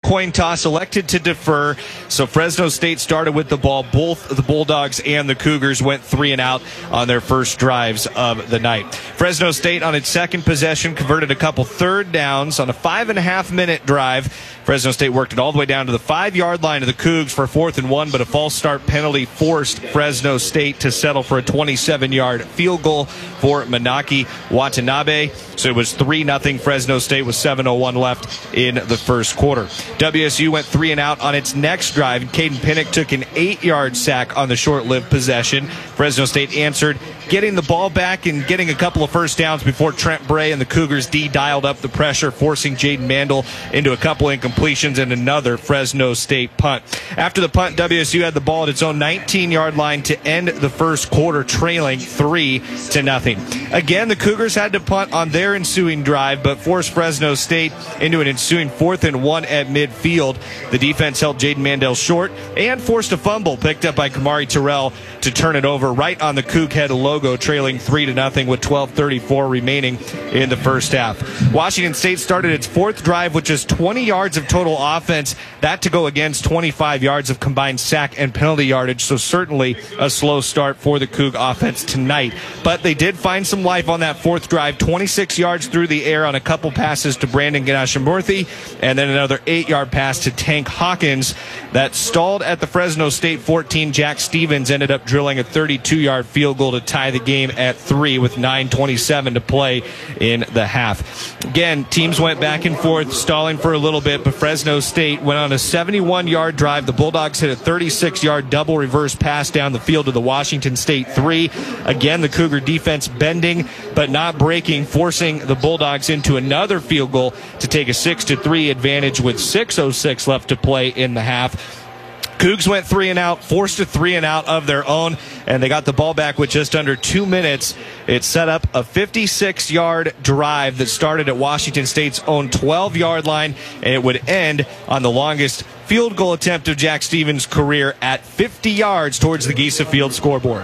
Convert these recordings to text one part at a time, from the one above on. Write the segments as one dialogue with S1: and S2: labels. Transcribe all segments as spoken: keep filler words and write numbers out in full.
S1: coin toss, elected to defer. So Fresno State started with the ball. Both the Bulldogs and the Cougars went three and out on their first drives of the night. Fresno State on its second possession converted a couple third downs on a five and a half minute drive. Fresno State worked it all the way down to the five-yard line of the Cougs for fourth and one, but a false start penalty forced Fresno State to settle for a twenty-seven-yard field goal for Manaki Watanabe. So it was three nothing Fresno State with seven oh one left in the first quarter. W S U went three and out on its next drive. Caden Pinnock took an eight-yard sack on the short-lived possession. Fresno State answered, getting the ball back and getting a couple of first downs before Trent Bray and the Cougars D dialed up the pressure, forcing Jaden Mandel into a couple incompletions and another Fresno State punt. After the punt, W S U had the ball at its own nineteen-yard line to end the first quarter, trailing three to nothing. Again, the Cougars had to punt on their ensuing drive, but forced Fresno State into an ensuing fourth and one at midfield. The defense held Jaden Mandel short and forced a fumble picked up by Kamari Terrell to turn it over right on the Coug head logo, trailing three to nothing with twelve thirty-four remaining in the first half. Washington State started its fourth drive with just twenty yards of total offense, that to go against twenty-five yards of combined sack and penalty yardage, so certainly a slow start for the Coug offense tonight. But they did find some life on that fourth drive, twenty-six yards through the air on a couple passes to Brandon Ganashamurthy, and then another eight-yard pass to Tank Hawkins that stalled at the Fresno State fourteen. Jack Stevens ended up drilling a thirty-two-yard field goal to tie the game at three with nine twenty-seven to play in the half. Again, teams went back and forth, stalling for a little bit, but Fresno State went on a seventy-one-yard drive. The Bulldogs hit a thirty-six-yard double reverse pass down the field to the Washington State three. Again, the Cougar defense bending but not breaking, forcing the Bulldogs into another field goal to take a six to three advantage with six oh six left to play in the half. Cougs went three and out, forced a three and out of their own, and they got the ball back with just under two minutes. It set up a fifty-six-yard drive that started at Washington State's own twelve-yard line, and it would end on the longest field goal attempt of Jack Stevens' career at fifty yards towards the Giesa Field scoreboard.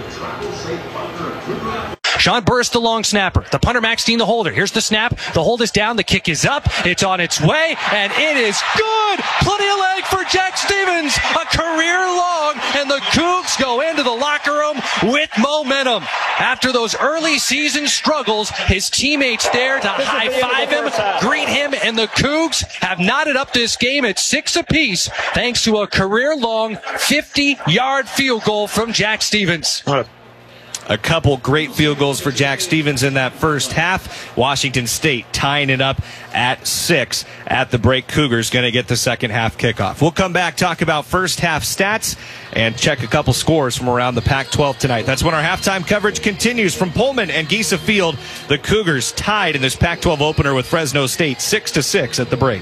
S2: Sean Burris, the long snapper. The punter, Max Dean, the holder. Here's the snap. The hold is down. The kick is up. It's on its way, and it is good. Plenty of leg for Jack Stevens. A career long, and the Cougs go into the locker room with momentum. After those early season struggles, his teammates there to high-five him, greet him, and the Cougs have knotted up this game at six apiece thanks to a career-long fifty-yard field goal from Jack Stevens.
S1: A couple great field goals for Jack Stevens in that first half. Washington State tying it up at six at the break. Cougars going to get the second half kickoff. We'll come back, talk about first half stats, and check a couple scores from around the Pac twelve tonight. That's when our halftime coverage continues from Pullman and Giesa Field. The Cougars tied in this Pac twelve opener with Fresno State six to six at the break.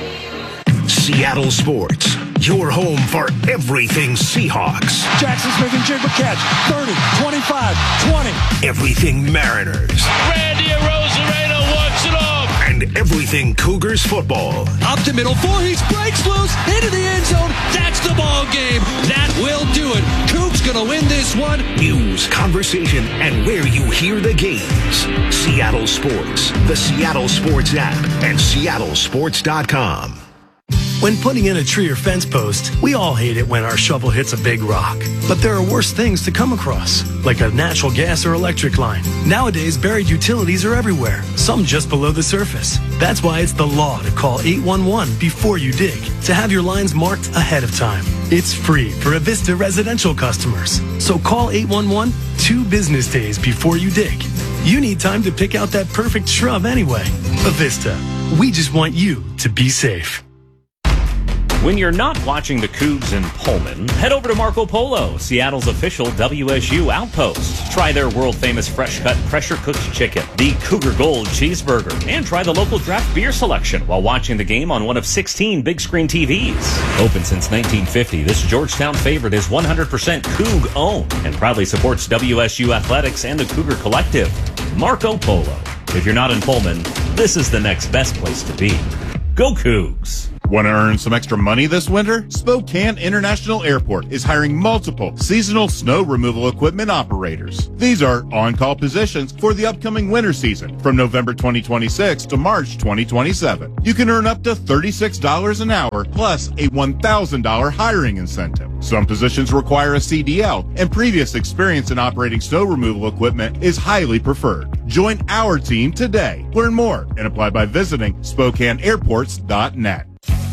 S3: Seattle Sports, your home for everything Seahawks.
S4: Jackson Smith and Jigba catch. thirty, twenty-five, twenty.
S3: Everything Mariners.
S5: Randy Arozarena walks it off.
S3: And everything Cougars football.
S2: Up the middle, Voorhees breaks loose into the end zone. That's the ball game. That will do it. Cougs gonna win this one.
S3: News, conversation, and where you hear the games. Seattle Sports, the Seattle Sports app, and seattle sports dot com.
S6: When putting in a tree or fence post, we all hate it when our shovel hits a big rock. But there are worse things to come across, like a natural gas or electric line. Nowadays, buried utilities are everywhere, some just below the surface. That's why it's the law to call eight one one before you dig, to have your lines marked ahead of time. It's free for Avista residential customers. So call eight one one two business days before you dig. You need time to pick out that perfect shrub anyway. Avista, we just want you to be safe.
S7: When you're not watching the Cougs in Pullman, head over to Marco Polo, Seattle's official W S U outpost. Try their world-famous fresh-cut, pressure-cooked chicken, the Cougar Gold cheeseburger, and try the local draft beer selection while watching the game on one of sixteen big-screen T Vs. Open since nineteen fifty, this Georgetown favorite is one hundred percent Coug-owned and proudly supports W S U athletics and the Cougar Collective. Marco Polo. If you're not in Pullman, this is the next best place to be. Go Cougs!
S8: Want to earn some extra money this winter? Spokane International Airport is hiring multiple seasonal snow removal equipment operators. These are on-call positions for the upcoming winter season from November twenty twenty-six to March twenty twenty-seven. You can earn up to thirty-six dollars an hour plus a one thousand dollars hiring incentive. Some positions require a C D L, and previous experience in operating snow removal equipment is highly preferred. Join our team today. Learn more and apply by visiting Spokane Airports dot net.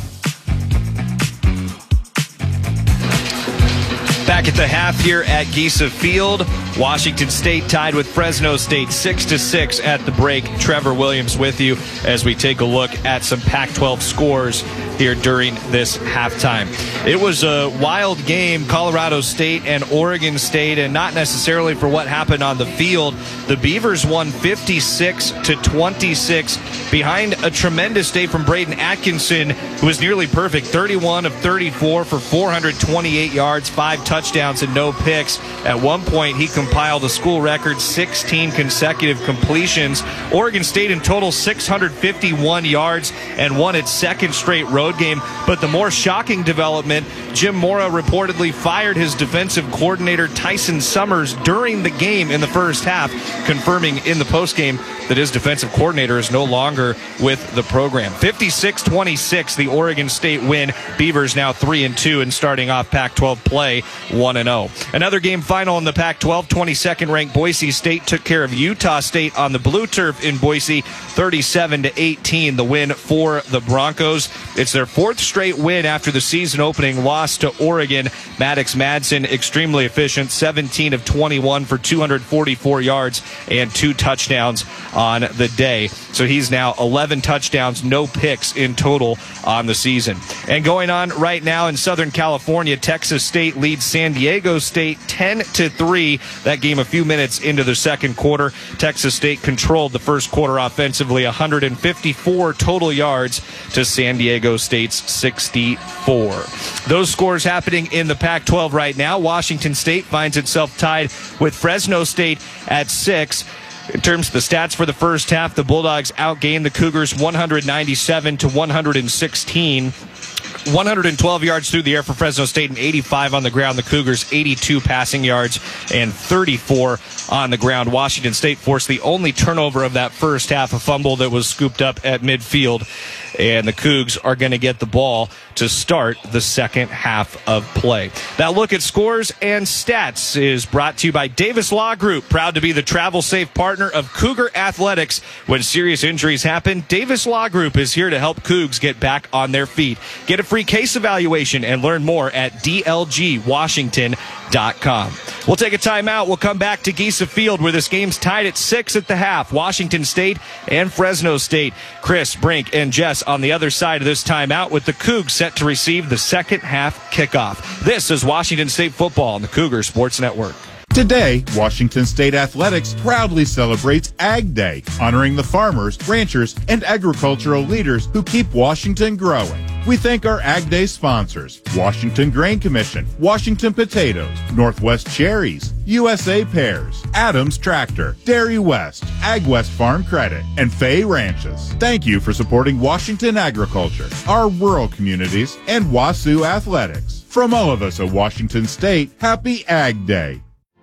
S1: Back at the half here at Giesa Field, Washington State tied with Fresno State six to six at the break. Trevor Williams with you as we take a look at some Pac twelve scores here during this halftime. It was a wild game, Colorado State and Oregon State, and not necessarily for what happened on the field. The Beavers won fifty-six to twenty-six behind a tremendous day from Braden Atkinson, who was nearly perfect, thirty-one of thirty-four for four hundred twenty-eight yards, five touchdowns and no picks. At one point, he compiled a school record sixteen consecutive completions. Oregon State in total six hundred fifty-one yards and won its second straight road game. But the more shocking development, Jim Mora reportedly fired his defensive coordinator Tyson Summers during the game in the first half, confirming in the postgame that his defensive coordinator is no longer with the program. fifty-six twenty-six, the Oregon State win. Beavers now three and two and starting off Pac twelve play one and oh. Another game final in the Pac twelve, twenty-second ranked Boise State took care of Utah State on the blue turf in Boise, thirty-seven to eighteen, the win for the Broncos. It's their fourth straight win after the season opening loss to Oregon. Maddox Madsen extremely efficient, seventeen of twenty-one for two hundred forty-four yards and two touchdowns on the day. So he's now eleven touchdowns, no picks in total on the season. And going on right now in Southern California, Texas State leads San Diego State ten to three. That game a few minutes into the second quarter. Texas State controlled the first quarter offensively, one hundred fifty-four total yards to San Diego State's sixty-four. Those scores happening in the Pac twelve right now. Washington State finds itself tied with Fresno State at six. In terms of the stats for the first half, the Bulldogs outgained the Cougars one hundred ninety-seven to one hundred sixteen. one hundred twelve yards through the air for Fresno State and eighty-five on the ground. The Cougars eighty-two passing yards and thirty-four on the ground. Washington State forced the only turnover of that first half, a fumble that was scooped up at midfield. And the Cougs are going to get the ball to start the second half of play. That look at scores and stats is brought to you by Davis Law Group, proud to be the travel-safe partner of Cougar Athletics. When serious injuries happen, Davis Law Group is here to help Cougs get back on their feet. Get a free case evaluation and learn more at D L G Washington dot com. We'll take a timeout. We'll come back to Giesa Field where this game's tied at six at the half. Washington State and Fresno State. Chris, Brink, and Jess on the other side of this timeout with the Cougs set to receive the second half kickoff. This is Washington State football on the Cougar Sports Network.
S8: Today, Washington State Athletics proudly celebrates Ag Day, honoring the farmers, ranchers, and agricultural leaders who keep Washington growing. We thank our Ag Day sponsors, Washington Grain Commission, Washington Potatoes, Northwest Cherries, U S A Pears, Adams Tractor, Dairy West, Ag West Farm Credit, and Fay Ranches. Thank you for supporting Washington agriculture, our rural communities, and WASU athletics. From all of us at Washington State, happy Ag Day.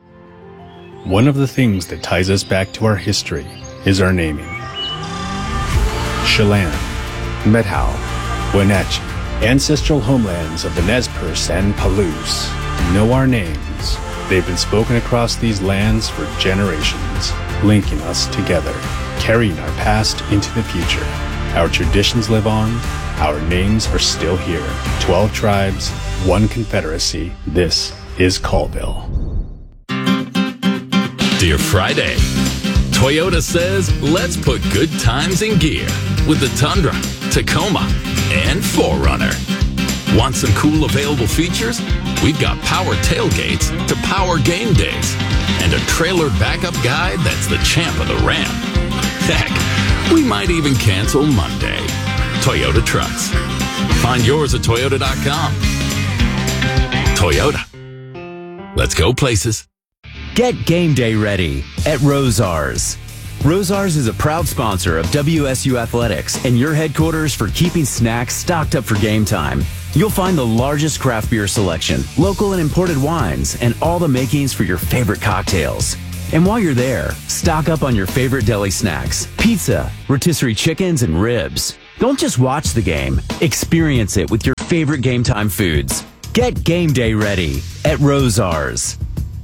S9: One of the things that ties us back to our history is our naming. Chelan, Methow, Wenatchee, ancestral homelands of the Nez Perce and Palouse, know our names. They've been spoken across these lands for generations, linking us together, carrying our past into the future. Our traditions live on, our names are still here. Twelve tribes, one confederacy. This is Colville.
S10: Dear Friday, Toyota says let's put good times in gear with the Tundra, Tacoma, and four runner. Want some cool available features? We've got power tailgates to power game days and a trailer backup guide that's the champ of the ramp. Heck, we might even cancel Monday. Toyota Trucks. Find yours at Toyota dot com. Toyota. Let's go places.
S11: Get game day ready at Rosars. Rosars is a proud sponsor of W S U Athletics and your headquarters for keeping snacks stocked up for game time. You'll find the largest craft beer selection, local and imported wines, and all the makings for your favorite cocktails. And while you're there, stock up on your favorite deli snacks, pizza, rotisserie chickens, and ribs. Don't just watch the game, experience it with your favorite game time foods. Get game day ready at Rosars.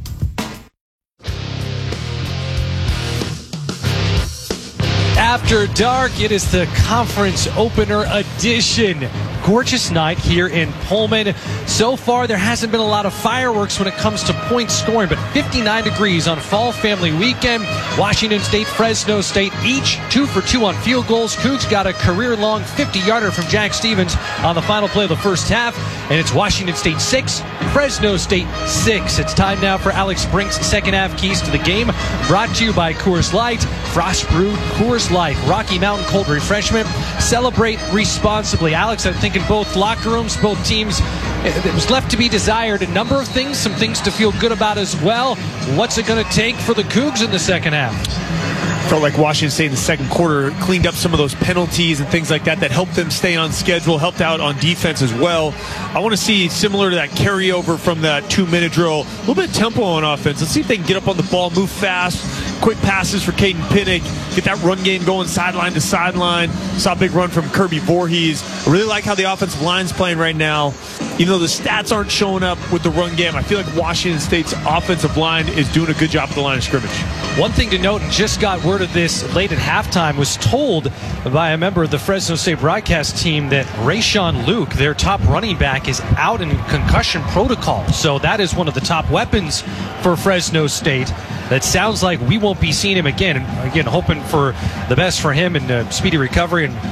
S2: After dark, it is the conference opener edition. Gorgeous night here in Pullman. So far, there hasn't been a lot of fireworks when it comes to point scoring, but fifty-nine degrees on Fall Family Weekend. Washington State, Fresno State, each two for two on field goals. Cougs got a career-long fifty-yarder from Jack Stevens on the final play of the first half, and it's Washington State six, Fresno State six. It's time now for Alex Brink's second half keys to the game, brought to you by Coors Light, Frost Brew, Coors Light, Rocky Mountain Cold Refreshment. Celebrate responsibly. Alex, I think in both locker rooms, both teams, it was left to be desired. A number of things, some things to feel good about as well. What's it going to take for the Cougs in the second half?
S12: Felt like Washington State in the second quarter cleaned up some of those penalties and things like that that helped them stay on schedule, helped out on defense as well. I want to see, similar to that carryover from that two-minute drill, a little bit of tempo on offense. Let's see if they can get up on the ball, move fast, quick passes for Caden Pinnick, get that run game going sideline to sideline. Saw a big run from Kirby Voorhees. I really like how the offensive line's playing right now. Even though the stats aren't showing up with the run game, I feel like Washington State's offensive line is doing a good job at the line of scrimmage.
S2: One thing to note, and just got word of this late at halftime, was told by a member of the Fresno State broadcast team that Rayshawn Luke, their top running back, is out in concussion protocol. So that is one of the top weapons for Fresno State. That sounds like we won't be seeing him again. And again, hoping for the best for him and uh, speedy recovery and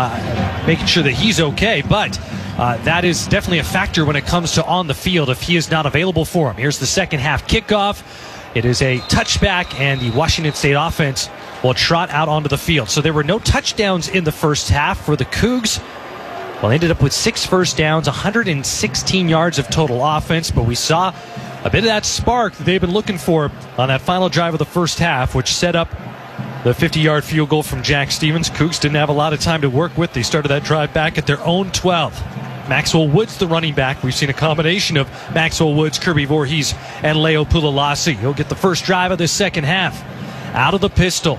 S2: uh, making sure that he's okay. But uh, that is definitely a factor when it comes to on the field if he is not available for him. Here's the second half kickoff. It is a touchback, and the Washington State offense will trot out onto the field. So there were no touchdowns in the first half for the Cougs. Well, they ended up with six first downs, one hundred sixteen yards of total offense, but we saw a bit of that spark that they've been looking for on that final drive of the first half, which set up the fifty-yard field goal from Jack Stevens. Cougs didn't have a lot of time to work with. They started that drive back at their own twelve. Maxwell Woods, the running back. We've seen a combination of Maxwell Woods, Kirby Voorhees, and Leo Pulalasi. He'll get the first drive of this second half. Out of the pistol.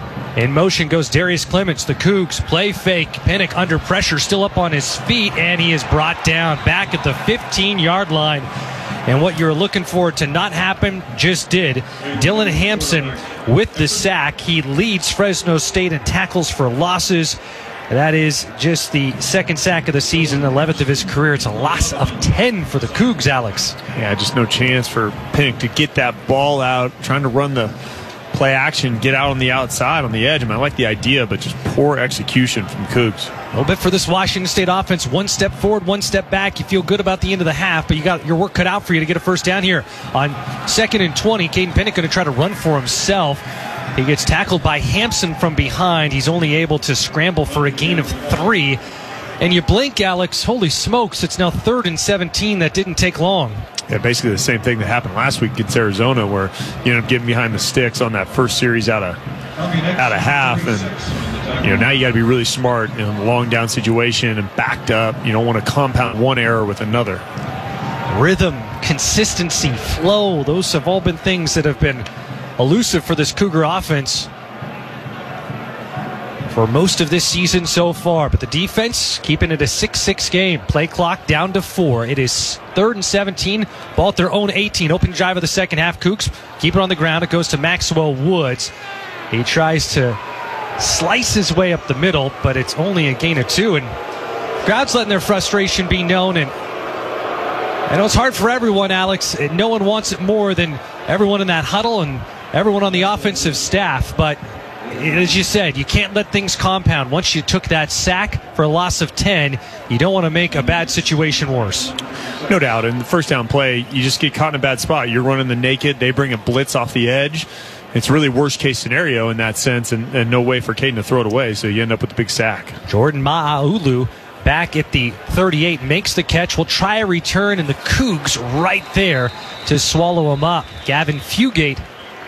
S2: In motion goes Darius Clements. The Cougs play fake. Pinnick under pressure, still up on his feet, and he is brought down back at the fifteen-yard line. And what you're looking for to not happen just did. Dylan Hampson with the sack. He leads Fresno State in tackles for losses. That is just the second sack of the season, eleventh of his career. It's a loss of ten for the Cougs, Alex.
S12: Yeah, just no chance for Pinnick to get that ball out, trying to run the play action, get out on the outside, on the edge. I mean, I like the idea, but just poor execution from Cougs.
S2: A little bit for this Washington State offense. One step forward, one step back. You feel good about the end of the half, but you got your work cut out for you to get a first down here. On second and twenty, Caden Pinnick going to try to run for himself. He gets tackled by Hampson from behind. He's only able to scramble for a gain of three. And you blink, Alex, holy smokes, it's now third and seventeen. That didn't take long.
S12: Yeah, basically the same thing that happened last week against Arizona, where you end up getting behind the sticks on that first series out of out of half, and you know now you got to be really smart in a long down situation and backed up. You don't want to compound one error with another.
S2: Rhythm, consistency, flow, those have all been things that have been elusive for this Cougar offense for most of this season so far. But the defense keeping it a six six game. Play clock down to four. It is third and seventeen. Ball at their own eighteen. Open drive of the second half. Cougs keep it on the ground. It goes to Maxwell Woods. He tries to slice his way up the middle, but it's only a gain of two. And crowd's letting their frustration be known. And I know it's hard for everyone, Alex. No one wants it more than everyone in that huddle and everyone on the offensive staff. But as you said, you can't let things compound. Once you took that sack for a loss of ten, you don't want to make a bad situation worse.
S12: No doubt. In the first down play, you just get caught in a bad spot. You're running the naked. They bring a blitz off the edge. It's really worst case scenario in that sense, and, and no way for Caden to throw it away, so you end up with a big sack.
S2: Jordan Ma'aulu back at the thirty-eight makes the catch. Will try a return, and the Cougs right there to swallow him up. Gavin Fugate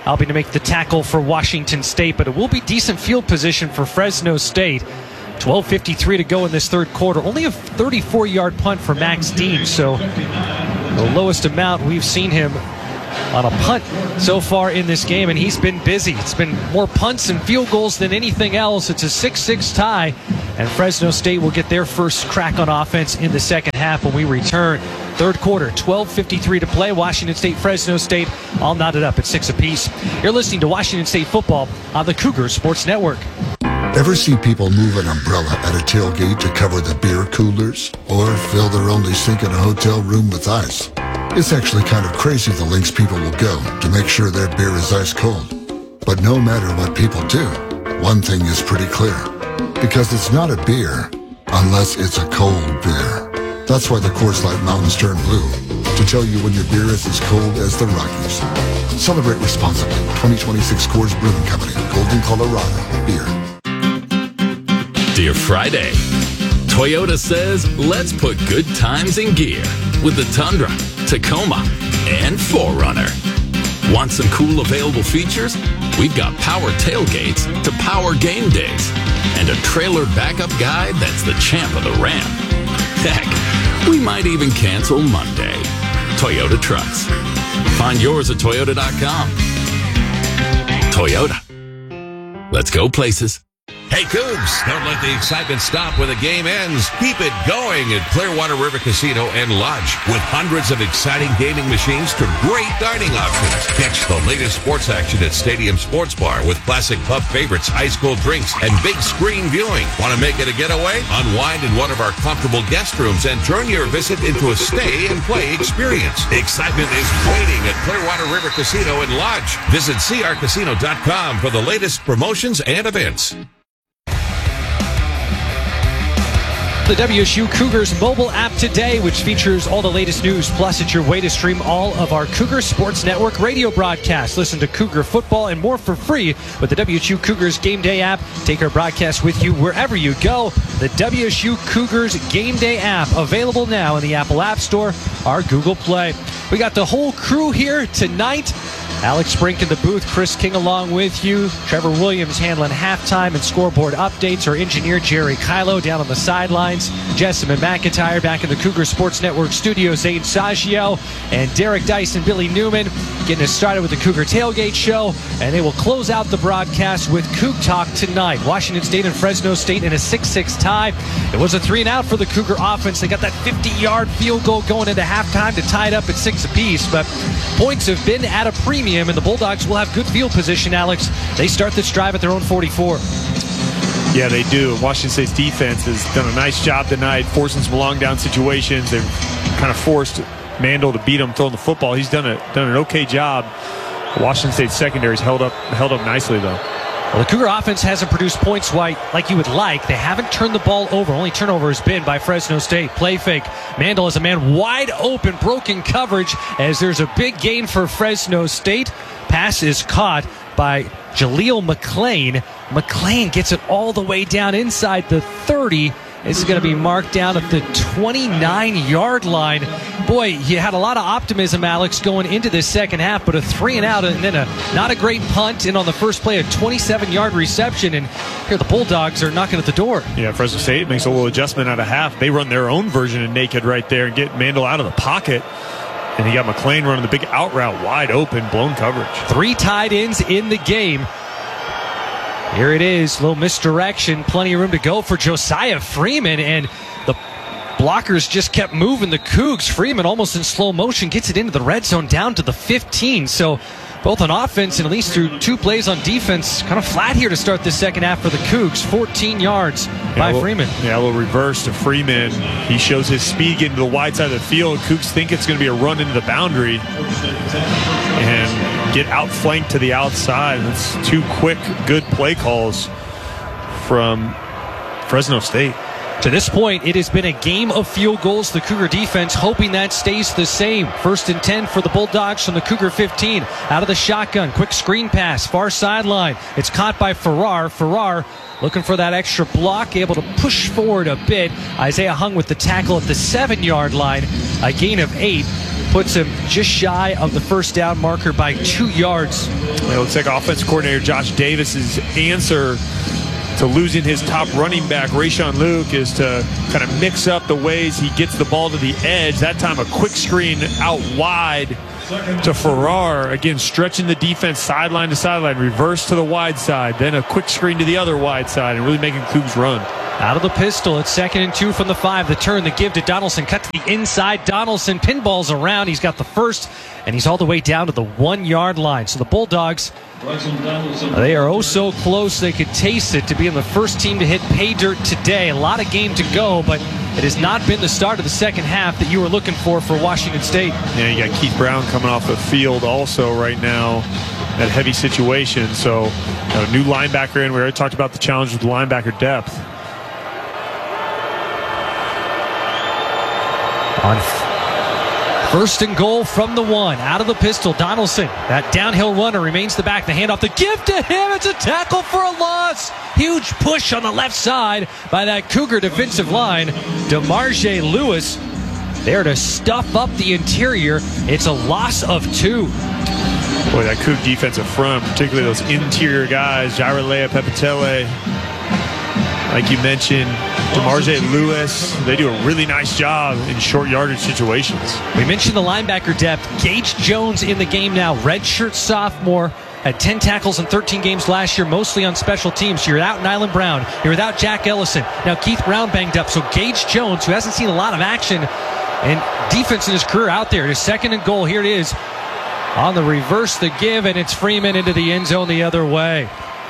S2: helping to make the tackle for Washington State, but it will be decent field position for Fresno State. twelve fifty-three to go in this third quarter. Only a thirty-four-yard punt for Max Dean, so the lowest amount we've seen him on a punt so far in this game, and he's been busy. It's been more punts and field goals than anything else. It's a six six tie, and Fresno State will get their first crack on offense in the second half when we return. Third quarter, twelve fifty-three to play. Washington State, Fresno State, all knotted up at six apiece. You're listening to Washington State football on the Cougar Sports Network.
S13: Ever see people move an umbrella at a tailgate to cover the beer coolers? Or fill their only sink in a hotel room with ice? It's actually kind of crazy the lengths people will go to make sure their beer is ice cold. But no matter what people do, one thing is pretty clear. Because it's not a beer unless it's a cold beer. That's why the Coors Light Mountains turn blue. To tell you when your beer is as cold as the Rockies. Celebrate responsibly. twenty twenty-six Coors Brewing Company. Golden, Colorado. Beer.
S10: Dear Friday, Toyota says let's put good times in gear with the Tundra, Tacoma, and four runner. Want some cool available features? We've got power tailgates to power game days and a trailer backup guide that's the champ of the ramp. Heck, we might even cancel Monday. Toyota trucks. Find yours at toyota dot com. Toyota. Let's go places.
S14: Hey, Cougs, don't let the excitement stop when the game ends. Keep it going at Clearwater River Casino and Lodge. With hundreds of exciting gaming machines to great dining options. Catch the latest sports action at Stadium Sports Bar with classic pub favorites, high school drinks, and big screen viewing. Want to make it a getaway? Unwind in one of our comfortable guest rooms and turn your visit into a stay and play experience. Excitement is waiting at Clearwater River Casino and Lodge. Visit c r casino dot com for the latest promotions and events.
S2: The W S U Cougars mobile app today, which features all the latest news. Plus, it's your way to stream all of our Cougar Sports Network radio broadcasts. Listen to Cougar football and more for free with the W S U Cougars Game Day app. Take our broadcast with you wherever you go. The W S U Cougars Game Day app, available now in the Apple App Store or Google Play. We got the whole crew here tonight. Alex Brink in the booth, Chris King along with you, Trevor Williams handling halftime and scoreboard updates, our engineer Jerry Kylo down on the sidelines, Jessamine McIntyre back in the Cougar Sports Network studio, Zane Saggio and Derek Dice and Billy Newman getting us started with the Cougar Tailgate Show, and they will close out the broadcast with Coug Talk tonight. Washington State and Fresno State in a six six tie. It was a three and out for the Cougar offense. They got that fifty-yard field goal going into halftime to tie it up at six apiece, but points have been at a premium, and the Bulldogs will have good field position, Alex. They start this drive at their own forty-four.
S12: Yeah, they do. Washington State's defense has done a nice job tonight, forcing some long down situations. They've kind of forced Mandel to beat him throwing the football. He's done a done an okay job. Washington State's secondary's held up held up nicely, though.
S2: Well, the Cougar offense hasn't produced points like you would like. They haven't turned the ball over. Only turnover has been by Fresno State. Play fake. Mandel is a man wide open, broken coverage as there's a big gain for Fresno State. Pass is caught by Jaleel McClain. McClain gets it all the way down inside the thirty. This is going to be marked down at the twenty-nine-yard line. Boy, you had a lot of optimism, Alex, going into this second half, but a three and out and then a not a great punt, and on the first play a twenty-seven-yard reception, and here the Bulldogs are knocking at the door.
S12: Yeah, Fresno State makes a little adjustment out of half. They run their own version of naked right there and get Mandel out of the pocket. And you got McClain running the big out route, wide open, blown coverage.
S2: Three tight ends in the game. Here it is, little misdirection, plenty of room to go for Josiah Freeman, and the blockers just kept moving the Cougs. Freeman almost in slow motion gets it into the red zone down to the fifteen. So both on offense and at least through two plays on defense, kind of flat here to start this second half for the Cougs. fourteen yards
S12: yeah,
S2: by
S12: little,
S2: Freeman.
S12: Yeah, a little reverse to Freeman. He shows his speed getting to the wide side of the field. Cougs think it's going to be a run into the boundary and get outflanked to the outside. That's two quick, good play calls from Fresno State.
S2: To this point, it has been a game of field goals. The Cougar defense hoping that stays the same. First and ten for the Bulldogs from the Cougar fifteen. Out of the shotgun, quick screen pass, far sideline. It's caught by Farrar. Farrar looking for that extra block, able to push forward a bit. Isaiah Hung with the tackle at the seven-yard line. A gain of eight. puts him just shy of the first down marker by two yards.
S12: It looks like offensive coordinator Josh Davis's answer to losing his top running back, Rayshon Luke, is to kind of mix up the ways he gets the ball to the edge. That time a quick screen out wide to Farrar, again stretching the defense sideline to sideline, reverse to the wide side, then a quick screen to the other wide side, and really making Cougs run.
S2: Out of the pistol, it's second and two from the five. The turn, the give to Donaldson, cut to the inside. Donaldson pinballs around. He's got the first, and he's all the way down to the one-yard line. So the Bulldogs, they are oh so close. They could taste it to being the first team to hit pay dirt today. A lot of game to go, but it has not been the start of the second half that you were looking for for Washington State.
S12: Yeah, you got Keith Brown coming off the field also right now. That heavy situation. So, you know, new linebacker in. We already talked about the challenge with the linebacker depth.
S2: On first and goal from the one, out of the pistol, Donaldson, that downhill runner, remains the back. The handoff, the give to him. It's a tackle for a loss. Huge push on the left side by that Cougar defensive line. DeMarge Lewis there to stuff up the interior. It's a loss of two.
S12: Boy, that Coug defensive front, particularly those interior guys, Jairalea Pepitele, like you mentioned, DeMarge Lewis, they do a really nice job in short yardage situations.
S2: We mentioned the linebacker depth. Gage Jones in the game now, redshirt sophomore, had ten tackles in thirteen games last year, mostly on special teams. You're without Nylan Brown. You're without Jack Ellison. Now Keith Brown banged up. So Gage Jones, who hasn't seen a lot of action and defense in his career out there, his second and goal. Here it is on the reverse, the give, and it's Freeman into the end zone the other way.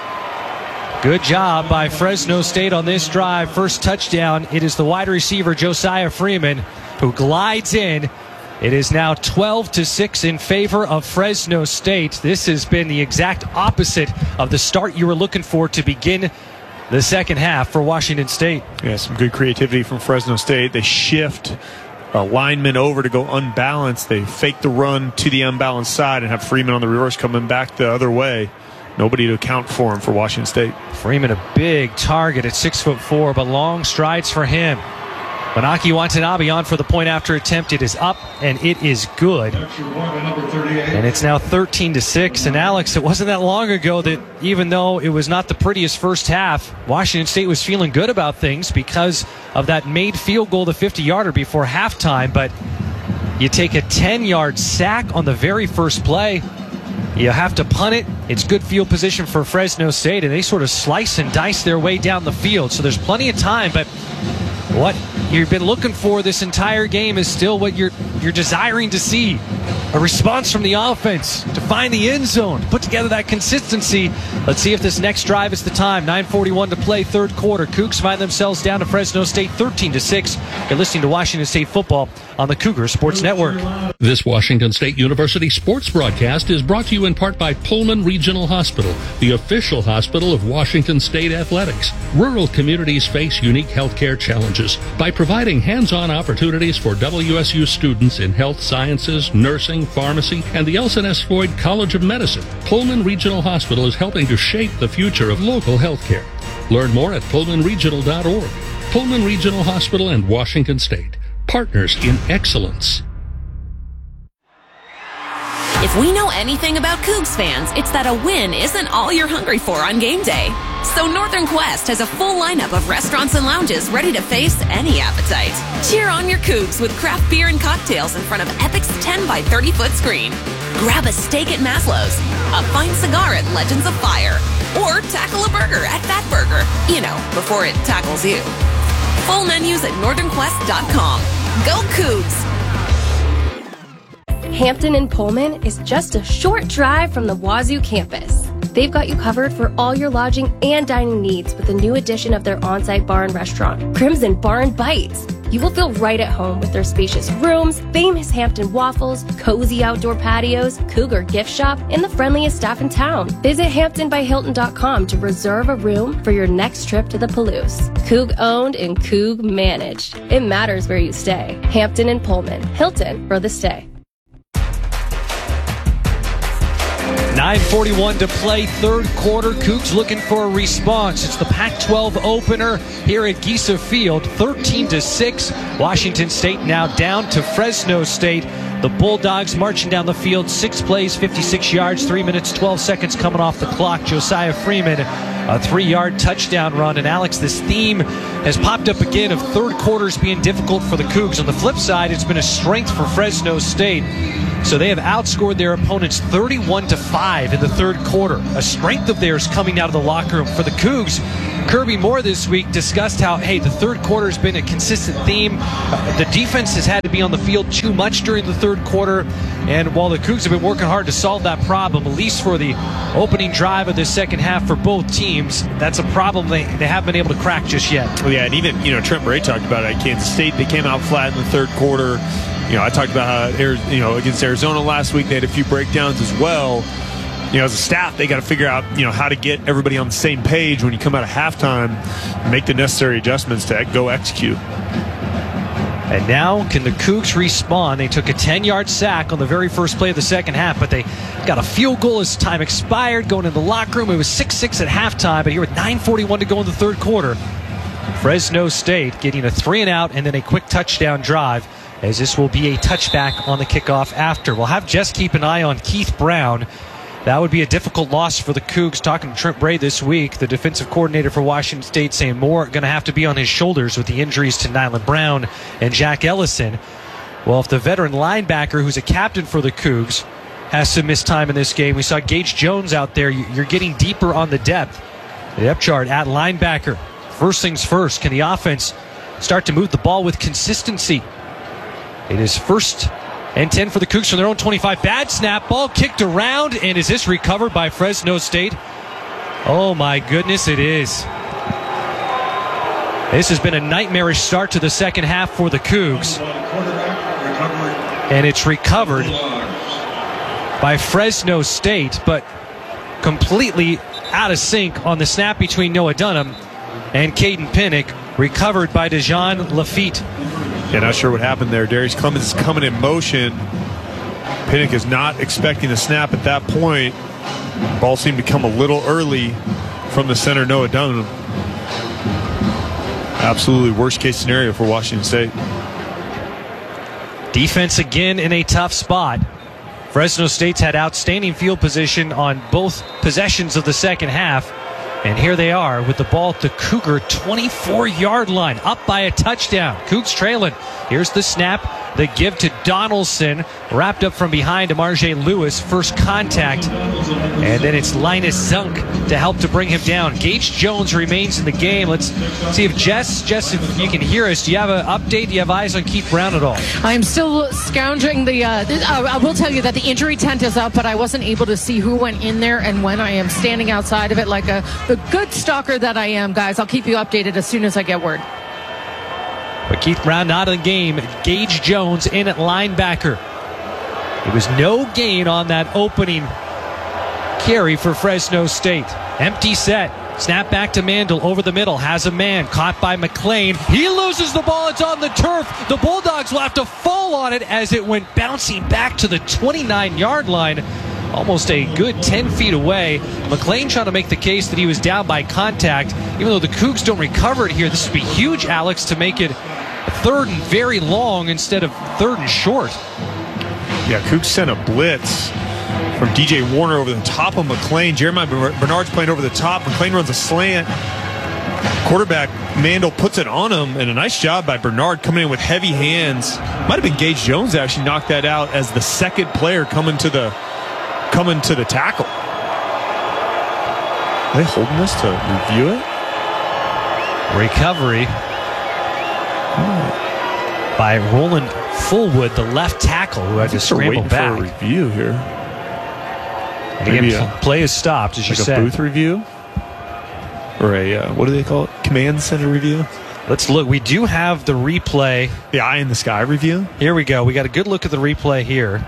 S2: Good job by Fresno State on this drive. First touchdown. It is the wide receiver Josiah Freeman who glides in. It is now twelve to six in favor of Fresno State. This has been the exact opposite of the start you were looking for to begin the second half for Washington State.
S12: Yeah, some good creativity from Fresno State. They shift a lineman over to go unbalanced. They fake the run to the unbalanced side and have Freeman on the reverse coming back the other way. Nobody to account for him for Washington State.
S2: Freeman, a big target at six foot four, but long strides for him. Manaki Watanabe on for the point after attempt. It is up, and it is good. And it's now thirteen to six. And Alex, it wasn't that long ago that even though it was not the prettiest first half, Washington State was feeling good about things because of that made field goal, the fifty-yarder before halftime. But you take a ten-yard sack on the very first play. You have to punt it. It's good field position for Fresno State, and they sort of slice and dice their way down the field. So there's plenty of time, but what you've been looking for this entire game is still what you're you're desiring to see. A response from the offense to find the end zone, to put together that consistency. Let's see if this next drive is the time. nine forty-one to play, third quarter. Cougs find themselves down to Fresno State thirteen to six. You're listening to Washington State football on the Cougar Sports Network.
S15: This Washington State University sports broadcast is brought to you in part by Pullman Regional Hospital, the official hospital of Washington State Athletics. Rural communities face unique healthcare challenges. By providing hands-on opportunities for W S U students in health sciences, nursing, pharmacy, and the Elson S. Floyd College of Medicine, Pullman Regional Hospital is helping to shape the future of local healthcare. Learn more at pullman regional dot org. Pullman Regional Hospital and Washington State, partners in excellence.
S16: If we know anything about Cougs fans, it's that a win isn't all you're hungry for on game day. So Northern Quest has a full lineup of restaurants and lounges ready to face any appetite. Cheer on your Cougs with craft beer and cocktails in front of Epic's ten by thirty foot screen. Grab a steak at Maslow's, a fine cigar at Legends of Fire, or tackle a burger at Fat Burger, you know, before it tackles you. Full menus at northern quest dot com. Go Cougs!
S17: Hampton and Pullman is just a short drive from the Wazoo campus. They've got you covered for all your lodging and dining needs with the new addition of their on-site bar and restaurant, Crimson Bar and Bites. You will feel right at home with their spacious rooms, famous Hampton waffles, cozy outdoor patios, Cougar gift shop, and the friendliest staff in town. Visit hampton by hilton dot com to reserve a room for your next trip to the Palouse. Coug owned and Coug managed. It matters where you stay. Hampton and Pullman. Hilton for the stay.
S2: nine forty-one to play, third quarter. Cougs looking for a response. It's the Pac twelve opener here at Giesa Field, thirteen to six. Washington State now down to Fresno State The Bulldogs marching down the field, six plays, fifty-six yards, three minutes, twelve seconds coming off the clock. Josiah Freeman, a three-yard touchdown run. And Alex, this theme has popped up again of third quarters being difficult for the Cougs. On the flip side, it's been a strength for Fresno State. So they have outscored their opponents thirty-one to five in the third quarter. A strength of theirs coming out of the locker room for the Cougs. Kirby Moore this week discussed how, hey, the third quarter has been a consistent theme. Uh, the defense has had to be on the field too much during the third quarter. And while the Cougs have been working hard to solve that problem, at least for the opening drive of this second half for both teams, that's a problem they, they haven't been able to crack just yet.
S12: Well, yeah, and even, you know, Trent Bray talked about it at Kansas State. They came out flat in the third quarter. You know, I talked about how, you know, against Arizona last week, they had a few breakdowns as well. You know, as a staff, they got to figure out, you know, how to get everybody on the same page when you come out of halftime, make the necessary adjustments to go execute.
S2: And now, can the Cougs respawn? They took a ten-yard sack on the very first play of the second half, but they got a field goal as time expired. Going in the locker room, it was six six at halftime, but here with nine forty-one to go in the third quarter, Fresno State getting a three and out and then a quick touchdown drive, as this will be a touchback on the kickoff after. We'll have Jess keep an eye on Keith Brown. That would be a difficult loss for the Cougs. Talking to Trent Bray this week, the defensive coordinator for Washington State, saying more going to have to be on his shoulders with the injuries to Nyland Brown and Jack Ellison. Well, if the veteran linebacker, who's a captain for the Cougs, has to miss time in this game, we saw Gage Jones out there. You're getting deeper on the depth. The depth chart at linebacker. First things first, can the offense start to move the ball with consistency? It is first and ten for the Cougs from their own twenty-five. Bad snap, ball kicked around, and is this recovered by Fresno State? Oh my goodness, it is. This has been a nightmarish start to the second half for the Cougs. And it's recovered by Fresno State, but completely out of sync on the snap between Noah Dunham and Caden Pinnock, recovered by Dejan Lafitte.
S12: Yeah, not sure what happened there. Darius Clemens is coming in motion. Pinnock is not expecting the snap at that point. Ball seemed to come a little early from the center, Noah Dunham. Absolutely worst case scenario for Washington State.
S2: Defense again in a tough spot. Fresno State's had outstanding field position on both possessions of the second half. And here they are with the ball at the Cougar twenty-four-yard line, up by a touchdown. Cougs trailing. Here's the snap, the give to Donaldson, wrapped up from behind to Marjay Lewis, first contact. And then it's Linus Zunk to help to bring him down. Gage Jones remains in the game. Let's see if Jess, Jess, if you can hear us, do you have an update? Do you have eyes on Keith Brown at all?
S18: I'm still scounging the, uh, uh, I will tell you that the injury tent is up, but I wasn't able to see who went in there and when. I am standing outside of it like a the good stalker that I am, guys. I'll keep you updated as soon as I get word.
S2: But Keith Brown not in the game. Gage Jones in at linebacker. It was no gain on that opening carry for Fresno State. Empty set. Snap back to Mandel over the middle. Has a man caught by McLean. He loses the ball. It's on the turf. The Bulldogs will have to fall on it as it went bouncing back to the twenty-nine-yard line. Almost a good ten feet away. McLean trying to make the case that he was down by contact. Even though the Cougs don't recover it here, this would be huge, Alex, to make it third and very long instead of third and short.
S12: Yeah, Cougs sent a blitz from D J Warner over the top of McLean. Jeremiah Bernard's playing over the top. McLean runs a slant. Quarterback Mandel puts it on him, and a nice job by Bernard coming in with heavy hands. Might have been Gage Jones that actually knocked that out as the second player coming to the coming to the tackle. Are they holding this to review it?
S2: Recovery by Roland Fullwood, the left tackle, who had to scramble back.
S12: For a review here.
S2: And again, a, play is stopped, as
S12: like
S2: you said.
S12: Like a booth review? Or a, uh, what do they call it? Command center review?
S2: Let's look. We do have the replay.
S12: The eye in the sky review?
S2: Here we go. We got a good look at the replay here.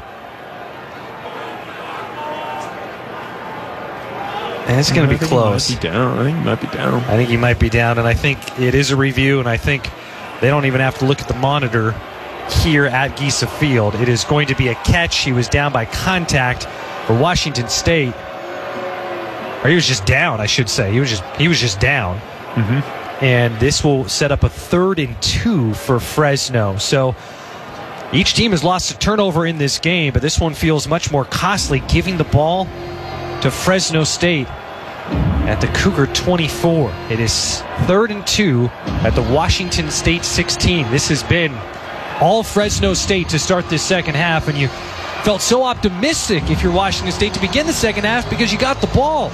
S2: And it's going to be close.
S12: He might be down. I think he might be down.
S2: I think he might be down, and I think it is a review, and I think they don't even have to look at the monitor here at Giesa Field. It is going to be a catch. He was down by contact for Washington State. Or he was just down, I should say. He was just he was just down.
S12: Mm-hmm.
S2: And this will set up a third and two for Fresno. So Each team has lost a turnover in this game, but this one feels much more costly, giving the ball to Fresno State at the Cougar twenty-four. It is third and two at the Washington State sixteen. This has been all Fresno State to start this second half, and you felt so optimistic if you're Washington State to begin the second half because you got the ball.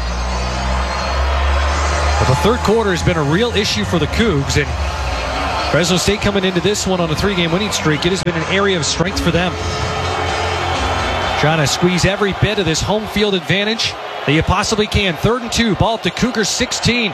S2: But the third quarter has been a real issue for the Cougs, and Fresno State coming into this one on a three-game winning streak. It has been an area of strength for them. Trying to squeeze every bit of this home field advantage that you possibly can. Third and two, ball at the Cougars sixteen.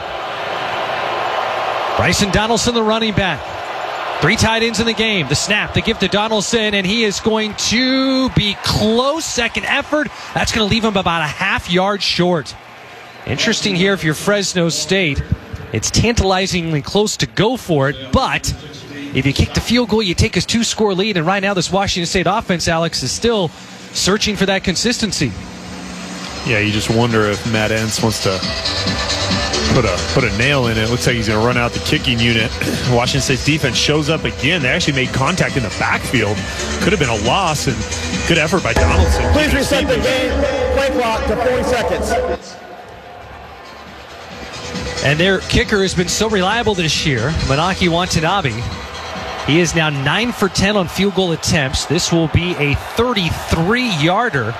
S2: Bryson Donaldson, the running back. Three tight ends in the game. The snap, the give to Donaldson, and he is going to be close. Second effort. That's going to leave him about a half yard short. Interesting here if you're Fresno State. It's tantalizingly close to go for it, but if you kick the field goal, you take a two-score lead, and right now this Washington State offense, Alex, is still searching for that consistency.
S12: Yeah, you just wonder if Matt Entz wants to put a put a nail in it. Looks like he's going to run out the kicking unit. Washington State's defense shows up again. They actually made contact in the backfield. Could have been a loss, and good effort by Donaldson.
S19: Please reset the game play clock to forty seconds.
S2: And their kicker has been so reliable this year, Manaki Watanabe. He is now nine for ten on field goal attempts. This will be a thirty-three yarder.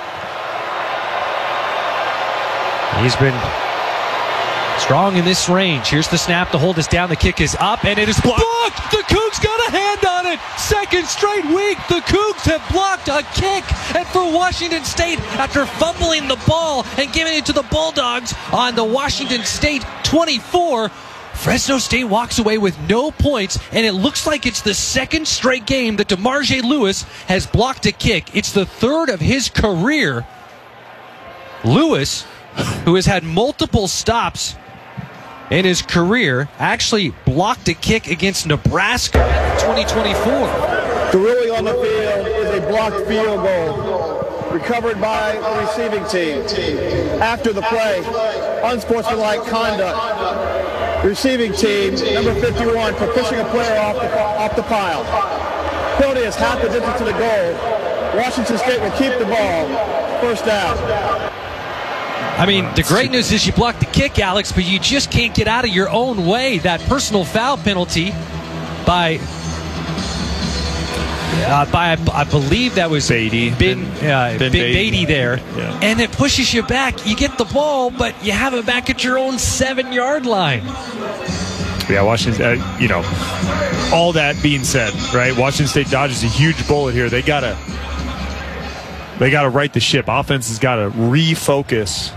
S2: He's been strong in this range. Here's the snap. The hold is down. The kick is up, and it is blocked. The Cougs got a hand on it. Second straight week, the Cougs have blocked a kick. And for Washington State, after fumbling the ball and giving it to the Bulldogs on the Washington State twenty-four, Fresno State walks away with no points, and it looks like it's the second straight game that DeMarge Lewis has blocked a kick. It's the third of his career. Lewis, who has had multiple stops in his career, actually blocked a kick against Nebraska in twenty twenty-four.
S19: The ruling on the field is a blocked field goal, recovered by the receiving team. After the play, unsportsmanlike conduct. Receiving team, number fifty-one, for pushing a player off the, off the pile. Penalty is half the distance to the goal. Washington State will keep the ball. First down.
S2: I mean, the great news is you blocked the kick, Alex, but you just can't get out of your own way. That personal foul penalty by, uh, by I believe that was
S12: Beatty.
S2: Ben, uh, ben, ben Beatty there. Yeah. And it pushes you back. You get the ball, but you have it back at your own seven-yard line.
S12: Yeah, Washington, uh, you know, all that being said, right, Washington State dodges a huge bullet here. They got to they got to right the ship. Offense has got to refocus,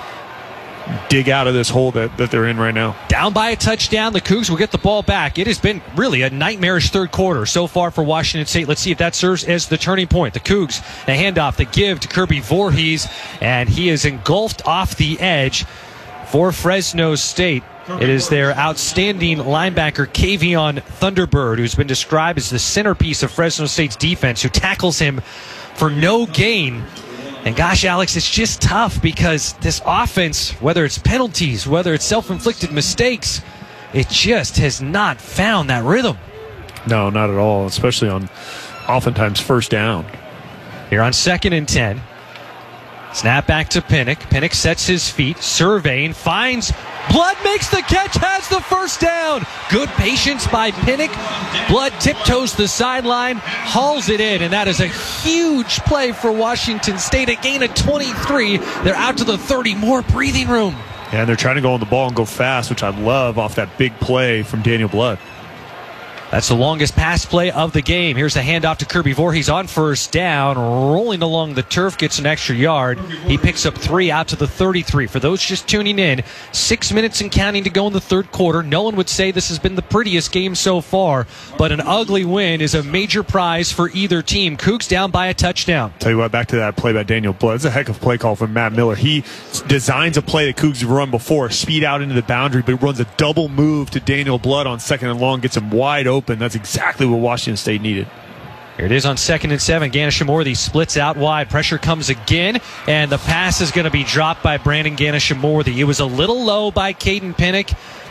S12: dig out of this hole that, that they're in right now.
S2: Down by a touchdown, the Cougs will get the ball back. It has been really a nightmarish third quarter so far for Washington State. Let's see if that serves as the turning point. The Cougs, a handoff, the give to Kirby Voorhees, and he is engulfed off the edge for Fresno State. It is their outstanding linebacker, Kavion Thunderbird, who's been described as the centerpiece of Fresno State's defense, who tackles him for no gain. And gosh, Alex, it's just tough because this offense, whether it's penalties, whether it's self-inflicted mistakes, it just has not found that rhythm.
S12: No, not at all, especially on oftentimes first down.
S2: Here on second and ten. Snap back to Pinnock. Pinnock sets his feet, surveying, finds Blood, makes the catch, has the first down. Good patience by Pinnock. Blood tiptoes the sideline, hauls it in, and that is a huge play for Washington State. A gain of twenty-three. They're out to the thirty. More breathing room.
S12: Yeah, and they're trying to go on the ball and go fast, which I love off that big play from Daniel Blood.
S2: That's the longest pass play of the game. Here's a handoff to Kirby Voorhees on first down. Rolling along the turf, gets an extra yard. He picks up three out to the thirty-three. For those just tuning in, six minutes and counting to go in the third quarter. No one would say this has been the prettiest game so far, but an ugly win is a major prize for either team. Cougs down by a touchdown.
S12: Tell you what, back to that play by Daniel Blood. It's a heck of a play call from Matt Miller. He designs a play that Cougs have run before, speed out into the boundary, but runs a double move to Daniel Blood on second and long, gets him wide open. That's exactly what Washington State needed.
S2: Here it is on second and seven. Ganesha-Morthy splits out wide. Pressure comes again, and the pass is going to be dropped by Brandon Ganesha-Morthy. It was a little low by Caden Pinnock,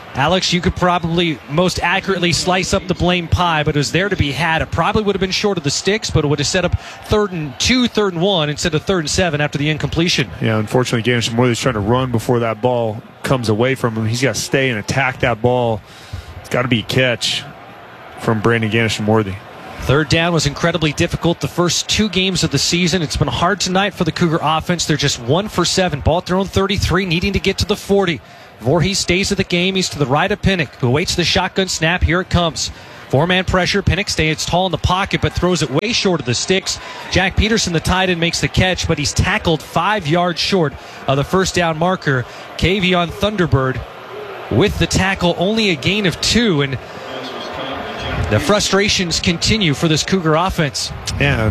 S2: Alex, you could probably most accurately slice up the blame pie, but it was there to be had. It probably would have been short of the sticks, but it would have set up third and two, third and one instead of third and seven after the incompletion.
S12: Yeah, unfortunately, Ganesh Worthy's trying to run before that ball comes away from him. He's got to stay and attack that ball. It's got to be a catch from Brandon Ganesh Worthy.
S2: Third down was incredibly difficult the first two games of the season. It's been hard tonight for the Cougar offense. They're just one for seven. Ball at their own thirty-three, needing to get to the forty. Voorhees stays at the game. He's to the right of Pinnock, who awaits the shotgun snap. Here it comes. Four-man pressure. Pinnock stays tall in the pocket, but throws it way short of the sticks. Jack Peterson, the tight end, makes the catch, but he's tackled five yards short of the first down marker. Kavion Thunderbird with the tackle, only a gain of two, and the frustrations continue for this Cougar offense.
S12: Yeah,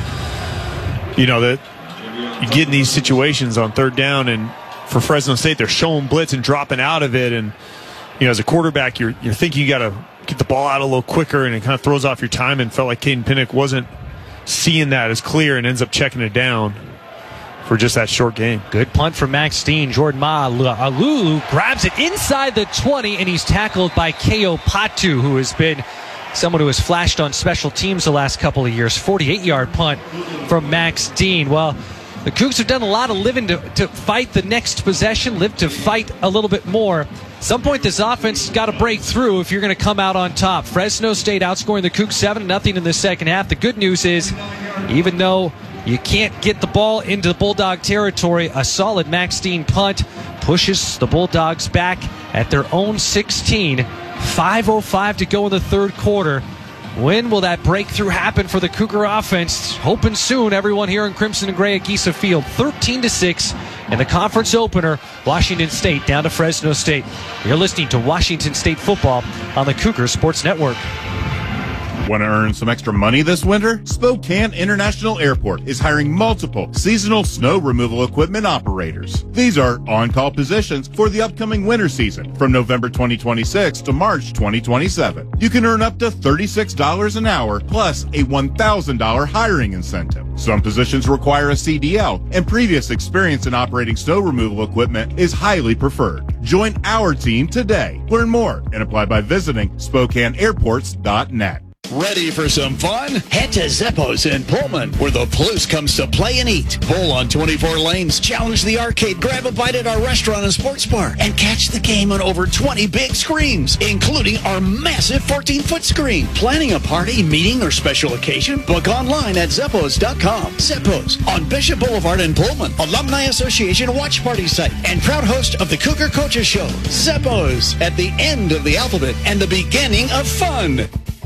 S12: and, you know, that you get in these situations on third down, and for Fresno State, they're showing blitz and dropping out of it. And, you know, as a quarterback, you're you're thinking you got to get the ball out a little quicker, and it kind of throws off your time. And felt like Caden Pinnock wasn't seeing that as clear and ends up checking it down for just that short game.
S2: Good punt from Max Dean. Jordan Ma'alulu grabs it inside the twenty, and he's tackled by Keo Patu, who has been someone who has flashed on special teams the last couple of years. forty-eight-yard punt from Max Dean. Well, the Cougs have done a lot of living to, to fight the next possession, live to fight a little bit more. At some point, this offense has got to break through if you're going to come out on top. Fresno State outscoring the Cougs seven to nothing in the second half. The good news is, even though you can't get the ball into the Bulldog territory, a solid Max Dean punt pushes the Bulldogs back at their own sixteen. five oh five to go in the third quarter. When will that breakthrough happen for the Cougar offense? Hoping soon. Everyone here in Crimson and Gray at Giesa Field. thirteen to six in the conference opener. Washington State down to Fresno State. You're listening to Washington State football on the Cougar Sports Network.
S8: Want to earn some extra money this winter? Spokane International Airport is hiring multiple seasonal snow removal equipment operators. These are on-call positions for the upcoming winter season from November twenty twenty-six to March twenty twenty-seven. You can earn up to thirty-six dollars an hour plus a one thousand dollars hiring incentive. Some positions require a C D L, and previous experience in operating snow removal equipment is highly preferred. Join our team today. Learn more and apply by visiting Spokane Airports dot net.
S20: Ready for some fun? Head to Zeppo's in Pullman, where the Palouse comes to play and eat. Bowl on twenty-four lanes, challenge the arcade, grab a bite at our restaurant and sports bar, and catch the game on over twenty big screens, including our massive fourteen-foot screen. Planning a party, meeting, or special occasion? Book online at Zeppos dot com. Zeppo's on Bishop Boulevard in Pullman, Alumni Association watch party site, and proud host of the Cougar Coaches Show. Zeppo's, at the end of the alphabet and the beginning of fun.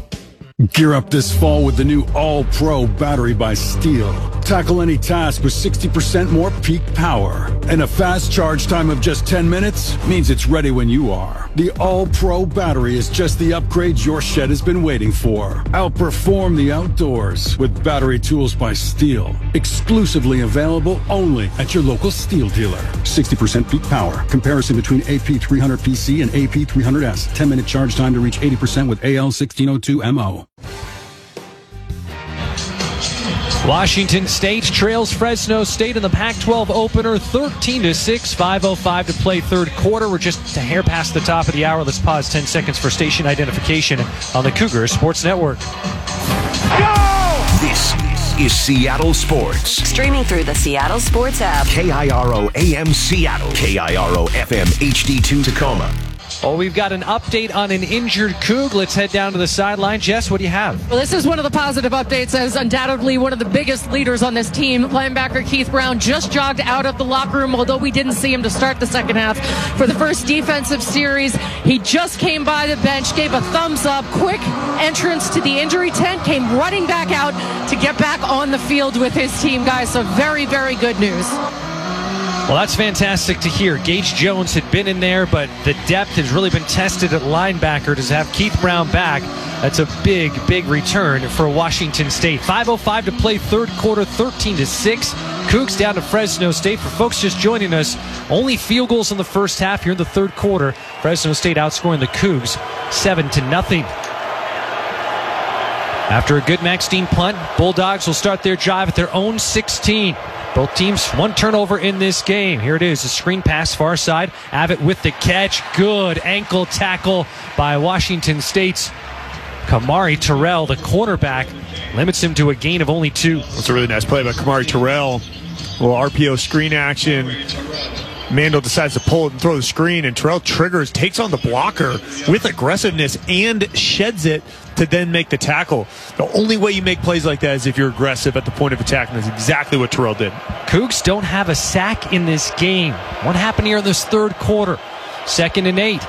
S4: Gear up this fall with the new All-Pro battery by Steel. Tackle any task with sixty percent more peak power. And a fast charge time of just ten minutes means it's ready when you are. The All-Pro battery is just the upgrade your shed has been waiting for. Outperform the outdoors with battery tools by Steel. Exclusively available only at your local Steel dealer. sixty percent peak power. Comparison between A P three hundred P C and A P three hundred S. ten minute charge time to reach eighty percent with A L sixteen oh two M O.
S2: Washington State trails Fresno State in the Pac twelve opener thirteen to six. five oh five to play third quarter. We're just a hair past the top of the hour. Let's pause ten seconds for station identification on the Cougar Sports Network.
S3: Go! This is Seattle Sports.
S16: Streaming through the Seattle Sports app.
S3: K I R O A M Seattle. K I R O F M H D two Tacoma.
S2: Oh, we've got an update on an injured Coug. Let's head down to the sideline. Jess, what do you have?
S18: Well, this is one of the positive updates, as undoubtedly one of the biggest leaders on this team. Linebacker Keith Brown just jogged out of the locker room, although we didn't see him to start the second half. For the first defensive series, he just came by the bench, gave a thumbs up, quick entrance to the injury tent, came running back out to get back on the field with his team, guys. So very, very good news.
S2: Well, that's fantastic to hear. Gage Jones had been in there, but the depth has really been tested at linebacker. To have Keith Brown back, that's a big, big return for Washington State. five oh five to play third quarter, thirteen to six. Cougs down to Fresno State. For folks just joining us, only field goals in the first half here in the third quarter. Fresno State outscoring the Cougs seven to nothing. After a good Max Dean punt, Bulldogs will start their drive at their own sixteen. Both teams one turnover in this game. Here it is, a screen pass far side. Abbott with the catch. Good ankle tackle by Washington State's Kamari Terrell, the cornerback, limits him to a gain of only two.
S12: That's a really nice play by Kamari Terrell. A little R P O screen action. Mandel decides to pull it and throw the screen, and Terrell triggers, takes on the blocker with aggressiveness and sheds it to then make the tackle. The only way you make plays like that is if you're aggressive at the point of attack, and that's exactly what Terrell did.
S2: Cougs don't have a sack in this game. What happened here in this third quarter? Second and eight.